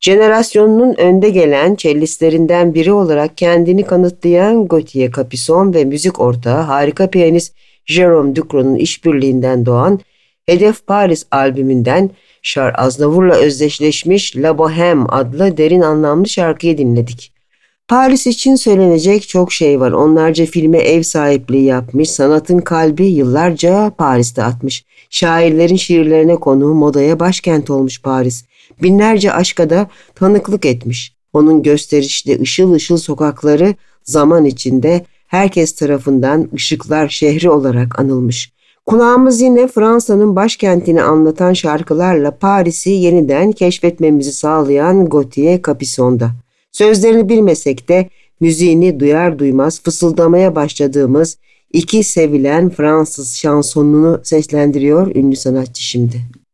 Jenerasyonunun önde gelen cellistlerinden biri olarak kendini kanıtlayan Gauthier Capuçon ve müzik ortağı harika piyanist Jérôme Dutron'un işbirliğinden doğan Hedef Paris albümünden Charles Aznavour'la özdeşleşmiş La Bohème adlı derin anlamlı şarkıyı dinledik. Paris için söylenecek çok şey var. Onlarca filme ev sahipliği yapmış, sanatın kalbi yıllarca Paris'te atmış. Şairlerin şiirlerine konu, modaya başkent olmuş Paris. Binlerce aşka da tanıklık etmiş. Onun gösterişli ışıl ışıl sokakları zaman içinde herkes tarafından ışıklar şehri olarak anılmış. Kulağımız yine Fransa'nın başkentini anlatan şarkılarla Paris'i yeniden keşfetmemizi sağlayan Gauthier Capuçon'da. Sözlerini bilmesek de müziğini duyar duymaz fısıldamaya başladığımız iki sevilen Fransız şansonunu seslendiriyor ünlü sanatçı şimdi.